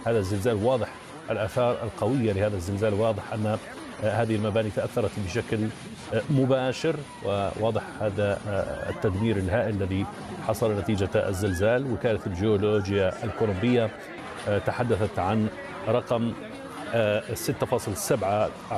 هذا الزلزال. واضح الآثار القوية لهذا الزلزال، واضح أن هذه المباني تأثرت بشكل مباشر، وواضح هذا التدمير الهائل الذي حصل نتيجة الزلزال. وكالة الجيولوجيا الكولومبية تحدثت عن رقم 6.7